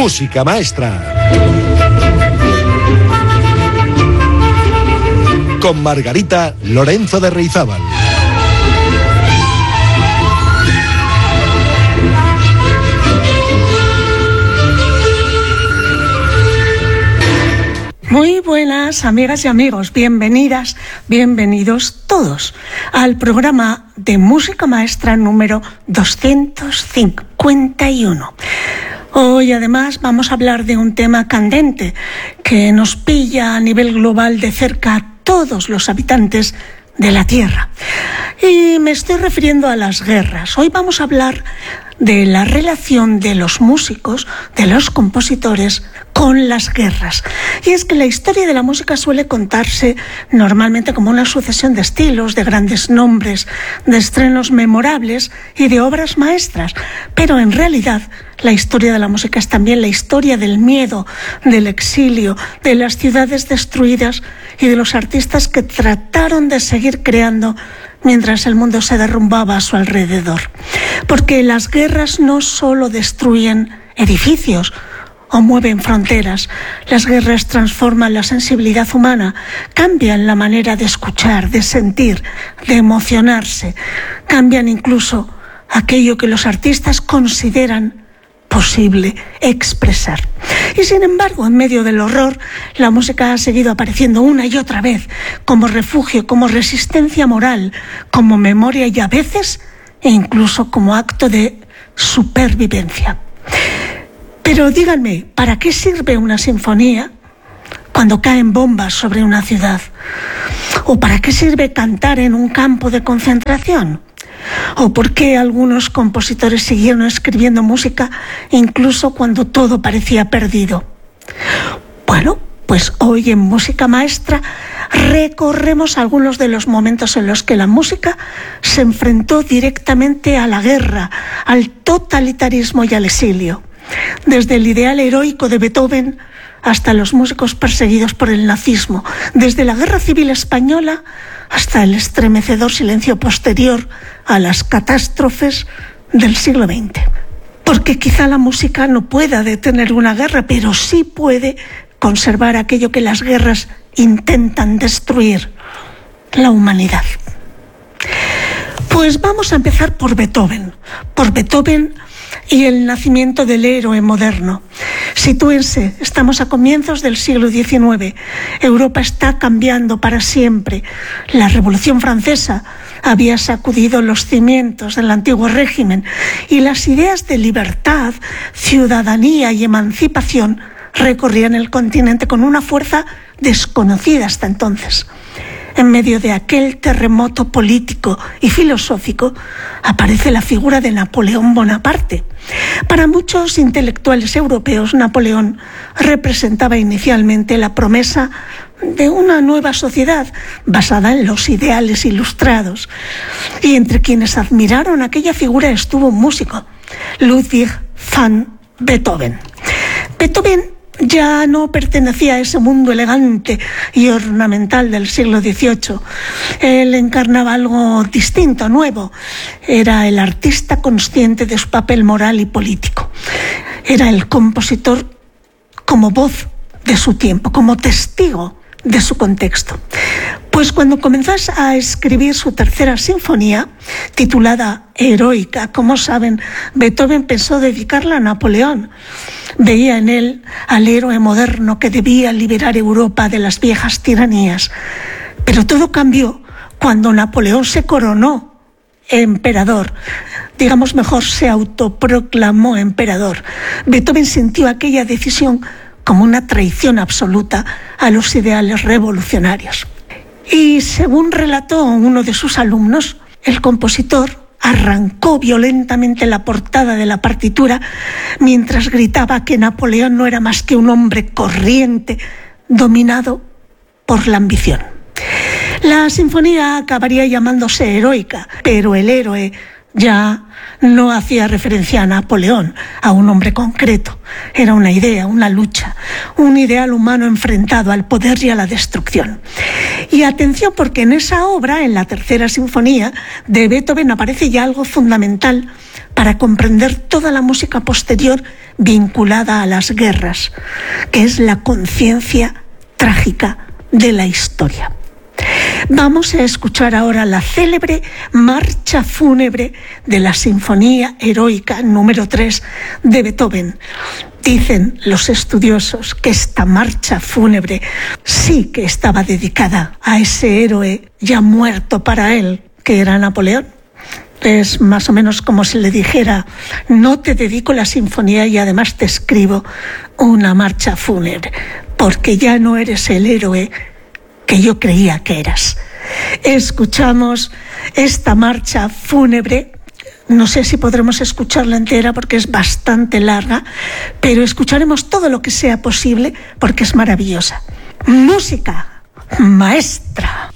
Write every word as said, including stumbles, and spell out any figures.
Música Maestra. Con Margarita Lorenzo de Reizábal. Muy buenas amigas y amigos, bienvenidas, bienvenidos todos al programa de Música Maestra número doscientos cincuenta y uno. Hoy además vamos a hablar de un tema candente que nos pilla a nivel global de cerca a todos los habitantes de la Tierra. Y me estoy refiriendo a las guerras. Hoy vamos a hablar de la relación de los músicos, de los compositores, con las guerras. Y es que la historia de la música suele contarse normalmente como una sucesión de estilos, de grandes nombres, de estrenos memorables y de obras maestras. Pero en realidad la historia de la música es también la historia del miedo, del exilio, de las ciudades destruidas y de los artistas que trataron de seguir creando mientras el mundo se derrumbaba a su alrededor. Porque las guerras no solo destruyen edificios o mueven fronteras, las guerras transforman la sensibilidad humana, cambian la manera de escuchar, de sentir, de emocionarse, cambian incluso aquello que los artistas consideran posible expresar. Y sin embargo, en medio del horror, la música ha seguido apareciendo una y otra vez como refugio, como resistencia moral, como memoria y a veces e incluso como acto de supervivencia. Pero díganme, ¿para qué sirve una sinfonía cuando caen bombas sobre una ciudad? ¿O para qué sirve cantar en un campo de concentración? ¿O por qué algunos compositores siguieron escribiendo música incluso cuando todo parecía perdido? Bueno, pues hoy en Música Maestra recorremos algunos de los momentos en los que la música se enfrentó directamente a la guerra, al totalitarismo y al exilio. Desde el ideal heroico de Beethoven hasta los músicos perseguidos por el nazismo, desde la Guerra Civil Española hasta el estremecedor silencio posterior a las catástrofes del siglo veinte. Porque quizá la música no pueda detener una guerra, pero sí puede conservar aquello que las guerras intentan destruir, la humanidad. Pues vamos a empezar por Beethoven, por Beethoven y el nacimiento del héroe moderno. Sitúense, estamos a comienzos del siglo diecinueve. Europa está cambiando para siempre. La Revolución Francesa había sacudido los cimientos del antiguo régimen y las ideas de libertad, ciudadanía y emancipación recorrían el continente con una fuerza desconocida hasta entonces. En medio de aquel terremoto político y filosófico aparece la figura de Napoleón Bonaparte. Para muchos intelectuales europeos, Napoleón representaba inicialmente la promesa de una nueva sociedad basada en los ideales ilustrados. Y entre quienes admiraron aquella figura estuvo un músico, Ludwig van Beethoven. Beethoven ya no pertenecía a ese mundo elegante y ornamental del siglo dieciocho. Él encarnaba algo distinto, nuevo. Era el artista consciente de su papel moral y político. Era el compositor como voz de su tiempo, como testigo de su contexto. Pues cuando comenzó a escribir su tercera sinfonía, titulada Heroica, como saben, Beethoven pensó dedicarla a Napoleón. Veía en él al héroe moderno que debía liberar Europa de las viejas tiranías. Pero todo cambió cuando Napoleón se coronó emperador. Digamos mejor, se autoproclamó emperador. Beethoven sintió aquella decisión como una traición absoluta a los ideales revolucionarios. Y según relató uno de sus alumnos, el compositor arrancó violentamente la portada de la partitura mientras gritaba que Napoleón no era más que un hombre corriente, dominado por la ambición. La sinfonía acabaría llamándose Heroica, pero el héroe ya no hacía referencia a Napoleón, a un hombre concreto. Era una idea, una lucha, un ideal humano enfrentado al poder y a la destrucción. Y atención, porque en esa obra, en la tercera sinfonía de Beethoven, aparece ya algo fundamental para comprender toda la música posterior vinculada a las guerras, que es la conciencia trágica de la historia. Vamos a escuchar ahora la célebre marcha fúnebre de la Sinfonía Heroica número tres de Beethoven. Dicen los estudiosos que esta marcha fúnebre sí que estaba dedicada a ese héroe ya muerto para él, que era Napoleón. Es más o menos como si le dijera: no te dedico la sinfonía y además te escribo una marcha fúnebre, porque ya no eres el héroe que yo creía que eras. Escuchamos esta marcha fúnebre. No sé si podremos escucharla entera porque es bastante larga, pero escucharemos todo lo que sea posible porque es maravillosa. Música maestra.